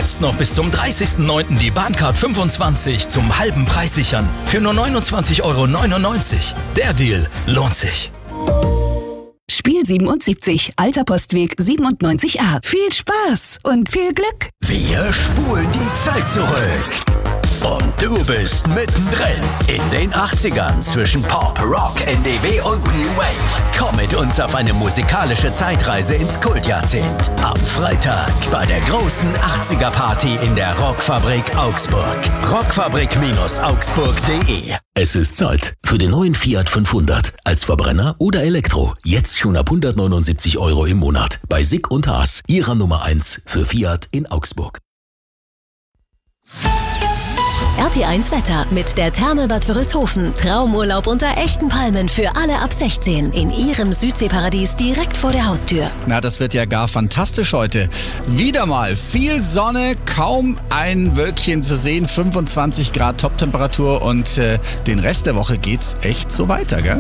Jetzt noch bis zum 30.09. die Bahncard 25 zum halben Preis sichern. Für nur 29,99 €. Der Deal lohnt sich. Spiel 77, Alter Postweg 97a. Viel Spaß und viel Glück. Wir spulen die Zeit zurück. Und du bist mittendrin in den 80ern zwischen Pop, Rock, NDW und New Wave. Komm mit uns auf eine musikalische Zeitreise ins Kultjahrzehnt. Am Freitag bei der großen 80er-Party in der Rockfabrik Augsburg. Rockfabrik-augsburg.de. Es ist Zeit für den neuen Fiat 500. Als Verbrenner oder Elektro. Jetzt schon ab 179 € im Monat. Bei Sick und Haas. Ihrer Nummer 1 für Fiat in Augsburg. RT1 Wetter mit der Therme Bad Wörishofen. Traumurlaub unter echten Palmen für alle ab 16 in Ihrem Südseeparadies direkt vor der Haustür. Na, das wird ja gar fantastisch heute. Wieder mal viel Sonne, kaum ein Wölkchen zu sehen, 25 Grad Toptemperatur und den Rest der Woche geht's echt so weiter, gell?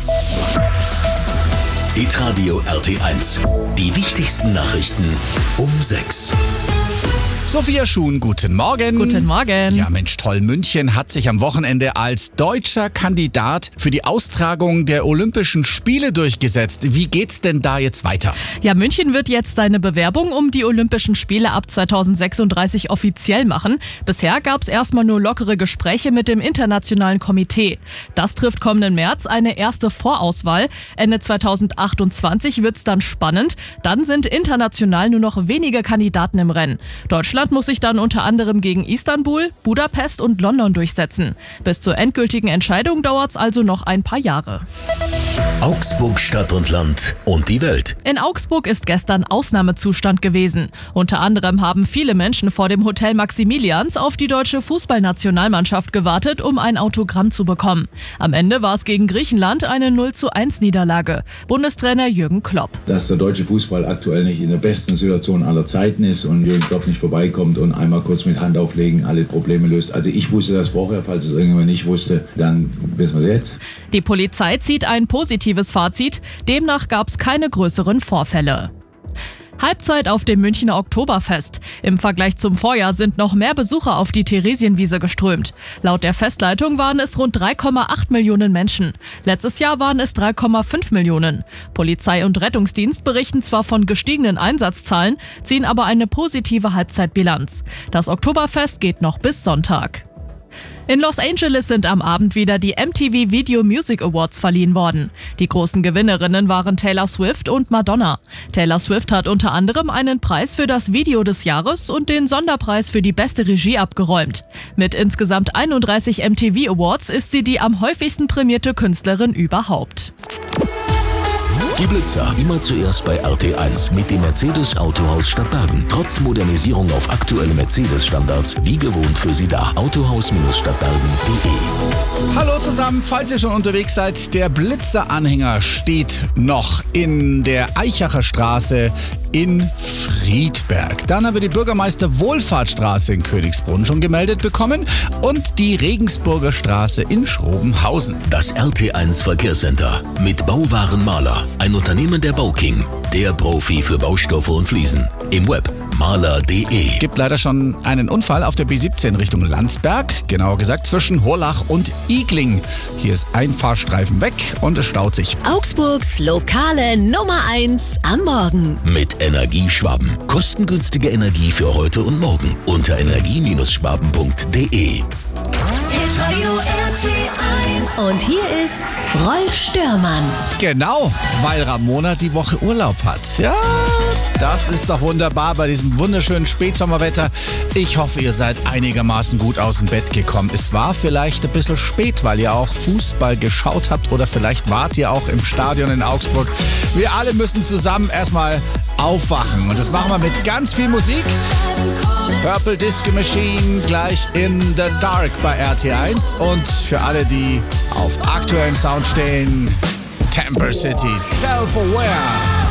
Hitradio RT1. Die wichtigsten Nachrichten um 6. Sophia Schuhn, guten Morgen. Guten Morgen. Ja, Mensch, toll. München hat sich am Wochenende als deutscher Kandidat für die Austragung der Olympischen Spiele durchgesetzt. Wie geht's denn da jetzt weiter? Ja, München wird jetzt seine Bewerbung um die Olympischen Spiele ab 2036 offiziell machen. Bisher gab's erstmal nur lockere Gespräche mit dem Internationalen Komitee. Das trifft kommenden März eine erste Vorauswahl. Ende 2028 wird's dann spannend. Dann sind international nur noch wenige Kandidaten im Rennen. Deutschland muss sich dann unter anderem gegen Istanbul, Budapest und London durchsetzen. Bis zur endgültigen Entscheidung dauert's also noch ein paar Jahre. Augsburg Stadt und Land und die Welt. In Augsburg ist gestern Ausnahmezustand gewesen. Unter anderem haben viele Menschen vor dem Hotel Maximilians auf die deutsche Fußballnationalmannschaft gewartet, um ein Autogramm zu bekommen. Am Ende war es gegen Griechenland eine 0:1 Niederlage. Bundestrainer Jürgen Klopp. Dass der deutsche Fußball aktuell nicht in der besten Situation aller Zeiten ist und Jürgen Klopp nicht vorbeikommt und einmal kurz mit Hand auflegen alle Probleme löst. Also ich wusste das vorher, falls es irgendjemand nicht wusste, dann wissen wir es jetzt. Die Polizei zieht ein positives Fazit. Demnach gab es keine größeren Vorfälle. Halbzeit auf dem Münchner Oktoberfest. Im Vergleich zum Vorjahr sind noch mehr Besucher auf die Theresienwiese geströmt. Laut der Festleitung waren es rund 3,8 Millionen Menschen. Letztes Jahr waren es 3,5 Millionen. Polizei und Rettungsdienst berichten zwar von gestiegenen Einsatzzahlen, ziehen aber eine positive Halbzeitbilanz. Das Oktoberfest geht noch bis Sonntag. In Los Angeles sind am Abend wieder die MTV Video Music Awards verliehen worden. Die großen Gewinnerinnen waren Taylor Swift und Madonna. Taylor Swift hat unter anderem einen Preis für das Video des Jahres und den Sonderpreis für die beste Regie abgeräumt. Mit insgesamt 31 MTV Awards ist sie die am häufigsten prämierte Künstlerin überhaupt. Die Blitzer, immer zuerst bei RT1 mit dem Mercedes Autohaus Stadtbergen. Trotz Modernisierung auf aktuelle Mercedes-Standards, wie gewohnt für Sie da. Autohaus-Stadtbergen.de. Hallo zusammen, falls ihr schon unterwegs seid, der Blitzer-Anhänger steht noch in der Eichacher Straße in Friedberg. Dann haben wir die Bürgermeister-Wohlfahrtstraße in Königsbrunn schon gemeldet bekommen und die Regensburger Straße in Schrobenhausen. Das RT1 Verkehrscenter mit Bauwaren Maler, ein Unternehmen der Bauking, der Profi für Baustoffe und Fliesen. Im Web maler.de. Gibt leider schon einen Unfall auf der B17 Richtung Landsberg, genauer gesagt zwischen Horlach und Igling. Hier ist ein Fahrstreifen weg und es staut sich. Augsburgs lokale Nummer 1 am Morgen. Mit Energieschwaben. Kostengünstige Energie für heute und morgen unter energie-schwaben.de. Und hier ist Rolf Störmann. Genau, weil Ramona die Woche Urlaub hat. Ja, das ist doch wunderbar bei diesem wunderschönen Spätsommerwetter. Ich hoffe, ihr seid einigermaßen gut aus dem Bett gekommen. Es war vielleicht ein bisschen spät, weil ihr auch Fußball geschaut habt oder vielleicht wart ihr auch im Stadion in Augsburg. Wir alle müssen zusammen erstmal aufwachen und das machen wir mit ganz viel Musik. Purple Disco Machine gleich in the Dark bei RT1 und für alle, die auf aktuellen Sound stehen, Temper City, Self-Aware.